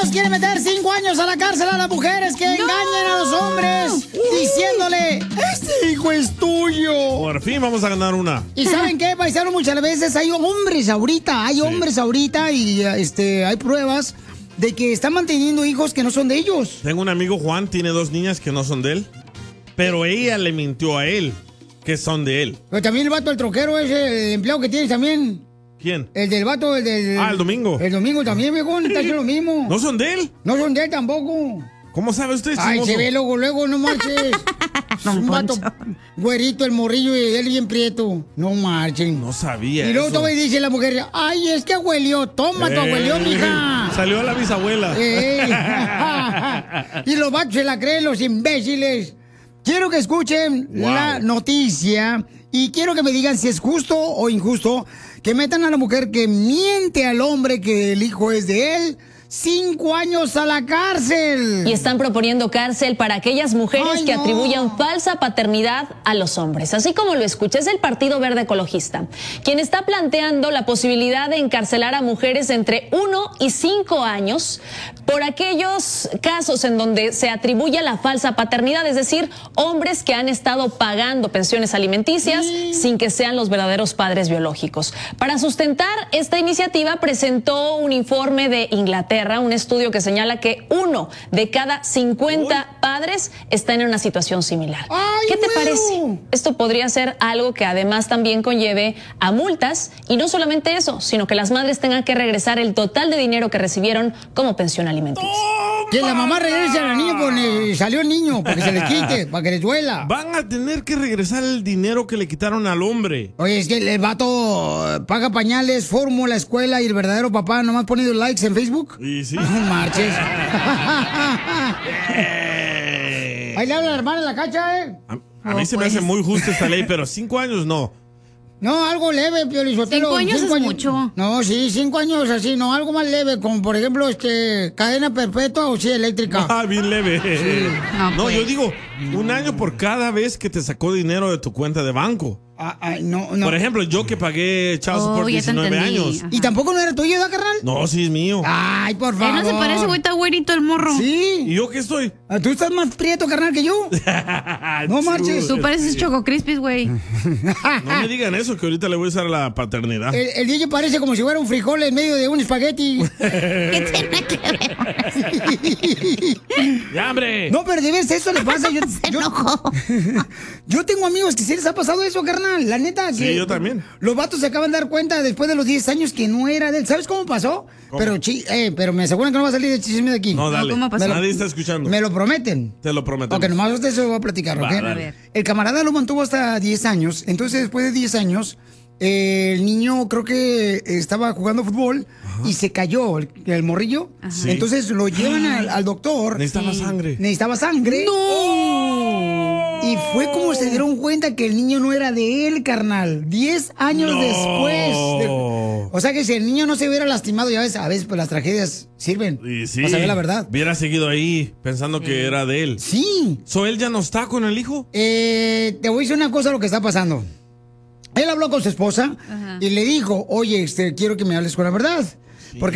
Tamaulipas quiere meter 5 años a la cárcel a las mujeres que engañen a los hombres diciéndole, este hijo es tuyo. Por fin vamos a ganar una. ¿Y saben qué, paisano? Muchas veces hay hombres ahorita, y hay pruebas de que están manteniendo hijos que no son de ellos. Tengo un amigo, Juan, tiene 2 niñas que no son de él, pero ella le mintió a él que son de él. Pero también el vato, el troquero, ese el empleado que tienes también. ¿Quién? El del vato, el del... Ah, el Domingo. El Domingo también, viejón, está haciendo lo mismo. ¿No son de él? No son de él tampoco. ¿Cómo sabe usted, Ay, chismoso? se ve luego, no marches. Un vato güerito, el morrillo, y él bien prieto. No marchen. No sabía Y luego eso. todavía dice la mujer, ay, es que abuelió. Toma tu abuelió, mija. Salió la bisabuela. Y los vatos se la creen, los imbéciles. Quiero que escuchen la noticia y quiero que me digan si es justo o injusto que metan a la mujer que miente al hombre que el hijo es de él 5 años a la cárcel. Y están proponiendo cárcel para aquellas mujeres que no. atribuyan falsa paternidad a los hombres. Así como lo escucha, es el Partido Verde Ecologista, quien está planteando la posibilidad de encarcelar a mujeres entre 1 y 5 años por aquellos casos en donde se atribuye la falsa paternidad, es decir, hombres que han estado pagando pensiones alimenticias sin que sean los verdaderos padres biológicos. Para sustentar esta iniciativa presentó un informe de Inglaterra, un estudio que señala que 1 de cada 50 padres está en una situación similar. ¿Qué te parece? Esto podría ser algo que además también conlleve a multas, y no solamente eso, sino que las madres tengan que regresar el total de dinero que recibieron como pensión alimenticia. Que la mamá regrese a la niña porque salió el niño, para que se les quite, para que les duela. Van a tener que regresar el dinero que le quitaron al hombre. Oye, es que el vato paga pañales, fórmula, escuela, y el verdadero papá nomás poniendo likes en Facebook. Y sí. No marches. Ahí le habla la hermana en la cacha, ¿eh? A mí se me hace muy justa esta ley, pero 5 años no. No, algo leve, Piolizotelo. 5 años es mucho. No, sí, 5 años así, no, algo más leve, como por ejemplo, cadena perpetua o sí, eléctrica. Ah, bien leve. Sí. No, yo digo, 1 año por cada vez que te sacó dinero de tu cuenta de banco. No. Por ejemplo, yo que pagué child support ya te 19 entendí. años. Ajá. ¿Y tampoco no era tuyo, da, carnal? No, sí es mío. Ay, por favor. No se parece, güey, está güerito el morro. Sí. ¿Y yo qué estoy? Tú estás más prieto, carnal, que yo. No marches. Tú pareces Choco Crispis, güey. No me digan eso, que ahorita le voy a usar la paternidad. El DJ parece como si fuera un frijol en medio de un espagueti. ¿Qué tiene que ver? ¡Ya, hombre! No, pero de veras eso le pasa. Se enojó. Yo tengo amigos que sí les ha pasado eso, carnal. La neta. Sí, que yo también. Los vatos se acaban de dar cuenta después de los 10 años que no era de él. ¿Sabes cómo pasó? ¿Cómo? Pero me aseguran que no va a salir de chisme de aquí. No, dale. ¿cómo pasó? Nadie está escuchando. Me lo prometen. Te lo prometo. Ok, nomás usted se lo va a platicar, ¿ok? dale. A ver. El camarada lo mantuvo hasta 10 años. Entonces, después de 10 años, el niño creo que estaba jugando fútbol y se cayó el morrillo. Sí. Entonces lo llevan al doctor. Necesitaba sangre. Necesitaba sangre. Y fue como se dieron cuenta que el niño no era de él, carnal. 10 años No. después. O sea que si el niño no se hubiera lastimado, ya ves, a veces pues las tragedias sirven. Y sí. Para saber la verdad. Hubiera seguido ahí pensando que era de él. Sí. ¿So él ya no está con el hijo? Te voy a decir una cosa lo que está pasando. Él habló con su esposa y le dijo, oye, quiero que me hables con la verdad.